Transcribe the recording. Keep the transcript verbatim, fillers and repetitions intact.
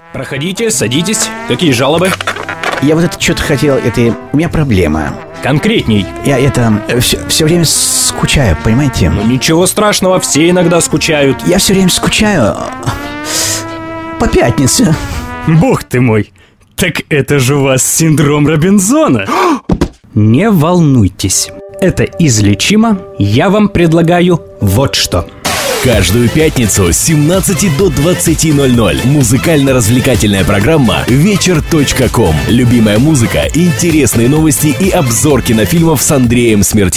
Проходите, садитесь. Какие жалобы? Я вот это что-то хотел, это... У меня проблема. Конкретней. Я это... Все, все время скучаю, понимаете? Ну ничего страшного, все иногда скучают. Я все время скучаю по пятнице. Бог ты мой. Так это же у вас синдром Робинзона. Не волнуйтесь. Это излечимо. Я вам предлагаю вот что. Каждую пятницу с семнадцати до двадцати ноль-ноль музыкально-развлекательная программа вечер точка ком. Любимая музыка, интересные новости и обзор кинофильмов с Андреем Смертельным.